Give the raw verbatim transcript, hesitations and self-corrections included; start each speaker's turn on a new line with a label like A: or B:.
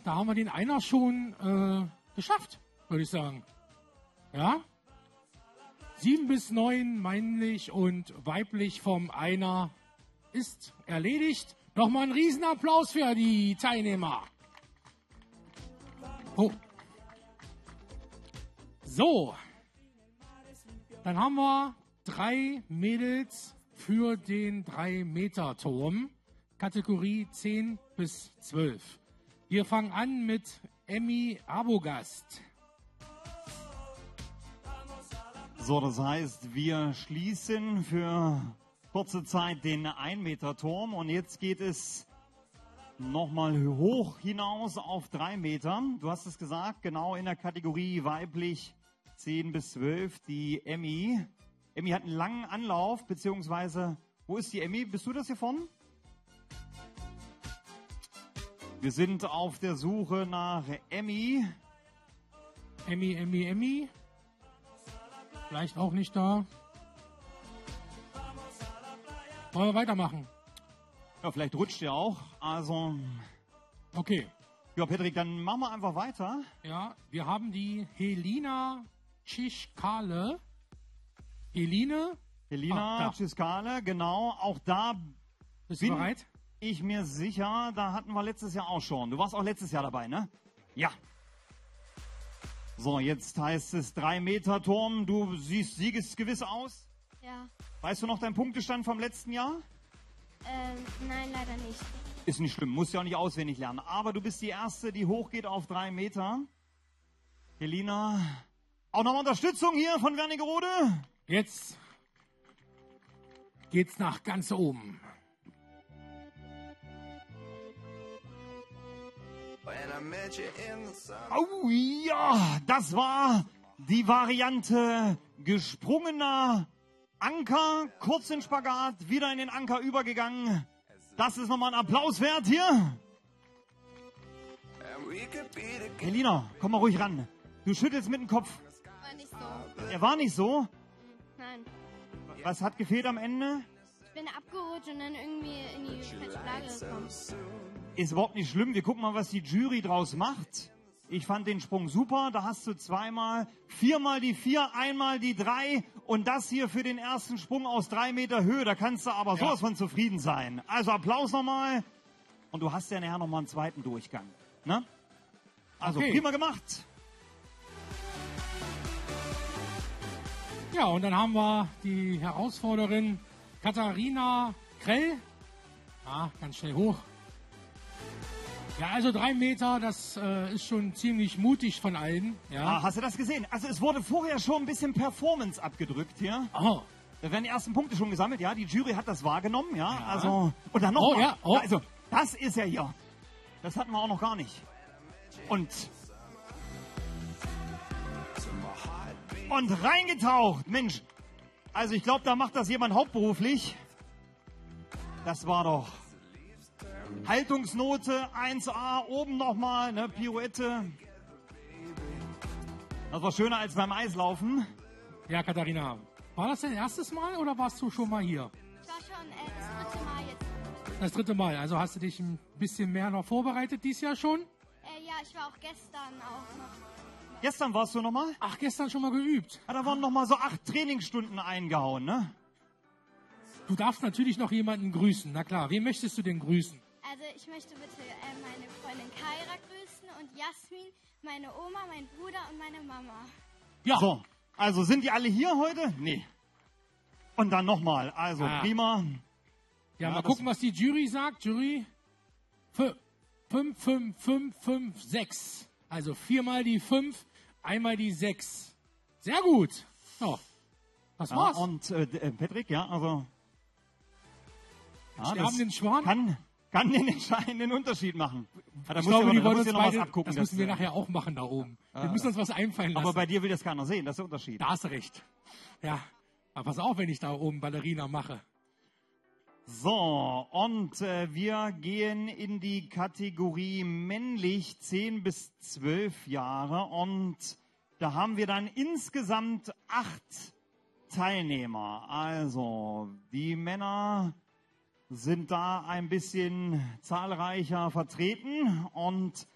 A: da haben wir den Einer schon äh, geschafft, würde ich sagen. Ja? Sieben bis neun männlich und weiblich vom Einer ist erledigt. Nochmal einen Riesenapplaus für die Teilnehmer. Oh. So. Dann haben wir drei Mädels für den drei Meter Turm. Kategorie zehn bis zwölf. Wir fangen an mit Emmy Abogast.
B: So, das heißt, wir schließen für kurze Zeit den ein Meter Turm und jetzt geht es nochmal hoch hinaus auf drei Meter. Du hast es gesagt, genau in der Kategorie weiblich zehn bis zwölf, die Emmy. Emmy hat einen langen Anlauf, beziehungsweise, wo ist die Emmy? Bist du das hier vorne? Wir sind auf der Suche nach Emmy.
A: Emmy, Emmy, Emmy. Vielleicht auch nicht da. Wollen wir weitermachen?
B: Ja, vielleicht rutscht ihr auch. Also,
A: okay.
B: Ja, Patrick, dann machen wir einfach weiter.
A: Ja, wir haben die Helina Tschiskale. Eline?
B: Helina
A: ah,
B: Tschiskale, genau. Auch da
A: Bist du
B: bin
A: bereit?
B: ich mir sicher, da hatten wir letztes Jahr auch schon. Du warst auch letztes Jahr dabei, ne? Ja. So, jetzt heißt es drei Meter Turm. Du siehst siegesgewiss aus.
C: Ja.
B: Weißt du noch deinen Punktestand vom letzten Jahr?
C: Ähm, nein, leider nicht.
B: Ist nicht schlimm, musst ja auch nicht auswendig lernen. Aber du bist die Erste, die hochgeht auf drei Meter. Helina, auch noch Unterstützung hier von Wernigerode.
A: Jetzt geht's nach ganz oben.
B: Oh ja, das war die Variante gesprungener Anker, kurz in Spagat, wieder in den Anker übergegangen. Das ist nochmal ein Applaus wert hier. Helina, komm mal ruhig ran. Du schüttelst mit dem Kopf.
C: War nicht so.
B: Er war nicht so.
C: Nein.
B: Was hat gefehlt am Ende?
C: Ich bin abgerutscht und dann irgendwie in die falsche Lage gekommen.
B: Ist überhaupt nicht schlimm. Wir gucken mal, was die Jury draus macht. Ich fand den Sprung super. Da hast du zweimal, viermal die vier, einmal die drei. Und das hier für den ersten Sprung aus drei Meter Höhe. Da kannst du aber
A: Ja.
B: sowas von zufrieden sein. Also Applaus nochmal. Und du hast ja nachher nochmal einen zweiten Durchgang. Ne? Also
A: Okay.
B: prima gemacht.
A: Ja, und dann haben wir die Herausforderin Katharina Krell. Ah, ganz schnell hoch. Ja, also drei Meter, das äh, ist schon ziemlich mutig von allen.
B: Ah,
A: Ja.
B: hast du das gesehen? Also es wurde vorher schon ein bisschen Performance abgedrückt hier.
A: Oh,
B: Da werden die ersten Punkte schon gesammelt. Ja, die Jury hat das wahrgenommen. Ja,
A: Ja.
B: also und dann noch
A: Oh,
B: mal.
A: ja, oh.
B: Also das ist ja hier. Das hatten wir auch noch gar nicht. Und und reingetaucht, Mensch. Also ich glaube, da macht das jemand hauptberuflich. Das war doch Haltungsnote eins A, oben nochmal, ne, Pirouette. Das war schöner als beim Eislaufen.
A: ja, Katharina. War das dein erstes Mal oder warst du schon mal hier?
C: Ich war schon äh, das dritte Mal jetzt.
A: Das dritte Mal. Also hast du dich ein bisschen mehr noch vorbereitet dieses Jahr schon?
C: Äh, ja, ich war auch gestern auch noch.
B: Gestern warst du nochmal?
A: Ach, gestern schon mal geübt.
B: Ja, da waren nochmal so acht Trainingsstunden eingehauen, ne?
A: Du darfst natürlich noch jemanden grüßen. Na klar, wen möchtest du denn grüßen?
C: Also ich möchte bitte äh, meine Freundin Kaira grüßen und Jasmin, meine Oma, mein Bruder und meine Mama.
A: Ja,
B: So, also sind die alle hier heute? Nee. Und dann nochmal, also
A: Ah.
B: prima.
A: ja,
B: Ja,
A: mal
B: das-
A: gucken, was die Jury sagt. Jury fünf, fünf, fünf, fünf, sechs. Also viermal die fünf, einmal die sechs. Sehr gut. So, das
B: Ja,
A: war's.
B: und äh, d- äh, Patrick, ja, also ja,
A: Sterbenden Schwan?
B: kann, kann den entscheidenden Unterschied machen. Ja, da
A: Ich
B: muss
A: glaube,
B: ja,
A: die
B: da
A: wollen
B: muss
A: uns
B: ja noch was
A: beide,
B: abgucken.
A: das müssen wir
B: äh,
A: nachher auch machen da oben. Wir müssen uns was einfallen lassen.
B: Aber bei dir will das keiner sehen, das ist der Unterschied.
A: Da hast du recht. Ja, aber pass auf, wenn ich da oben Ballerina mache.
B: So, und äh, wir gehen in die Kategorie männlich zehn bis zwölf Jahre und da haben wir dann insgesamt acht Teilnehmer. Also, die Männer sind da ein bisschen zahlreicher vertreten und